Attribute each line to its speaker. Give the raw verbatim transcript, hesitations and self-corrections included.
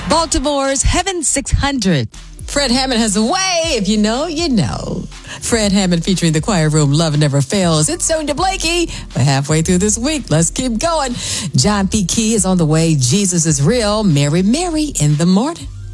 Speaker 1: Baltimore's Heaven six hundred.
Speaker 2: Fred Hammond has a way. If you know, you know. Fred Hammond featuring the Choir Room, Love Never Fails. It's Sonia Blakey. We're halfway through this week. Let's keep going. John P. Key is on the way. Jesus is real. Mary, Mary in the morning.